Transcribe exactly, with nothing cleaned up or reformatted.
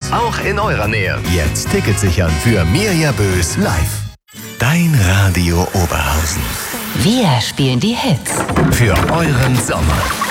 auch in eurer Nähe. Jetzt Ticket sichern für Mirja Bös live. Dein Radio Oberhausen. Wir spielen die Hits. Für euren Sommer.